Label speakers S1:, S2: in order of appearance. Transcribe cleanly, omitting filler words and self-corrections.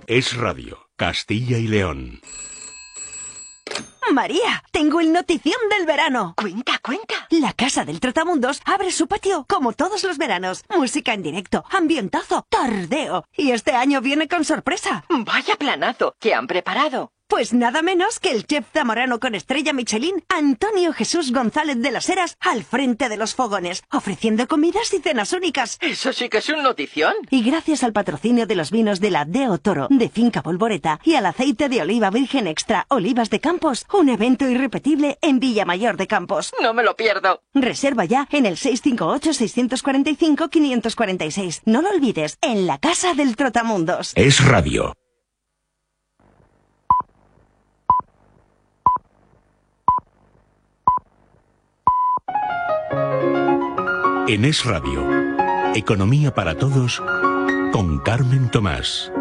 S1: Es Radio, Castilla y León.
S2: María, tengo el notición del verano.
S3: Cuenta.
S2: La Casa del Trotamundos abre su patio como todos los veranos. Música en directo, ambientazo, tardeo. Y este año viene con sorpresa.
S3: Vaya planazo que han preparado.
S2: Pues nada menos que el chef zamorano con estrella Michelin, Antonio Jesús González de las Heras, al frente de los fogones, ofreciendo comidas y cenas únicas.
S3: Eso sí que es un notición.
S2: Y gracias al patrocinio de los vinos de la Deo Toro, de Finca Polvoreta, y al aceite de oliva virgen extra Olivas de Campos, un evento irrepetible en Villamayor de Campos.
S3: No me lo pierdo.
S2: Reserva ya en el 658-645-546. No lo olvides, en la Casa del Trotamundos.
S1: Es Radio. En Es Radio, Economía para Todos, con Carmen Tomás.